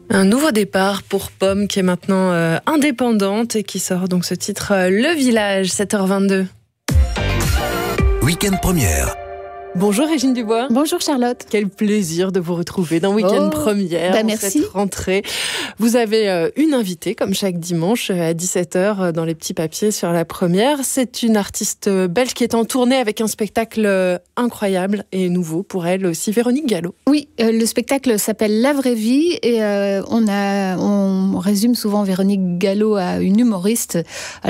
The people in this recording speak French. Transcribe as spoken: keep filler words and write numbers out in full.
Un nouveau départ pour Pomme qui est maintenant euh, indépendante et qui sort donc ce titre euh, Le Village, sept heures vingt-deux. Week-end première. Bonjour Régine Dubois. Bonjour Charlotte. Quel plaisir de vous retrouver dans Week-end oh, première. Bah en merci. Cette rentrée. Vous avez euh, une invitée comme chaque dimanche à dix-sept heures dans les petits papiers sur la première. C'est une artiste belge qui est en tournée avec un spectacle incroyable et nouveau pour elle aussi, Véronique Gallo. Oui, euh, le spectacle s'appelle La Vraie Vie et euh, on, a, on résume souvent Véronique Gallo à une humoriste.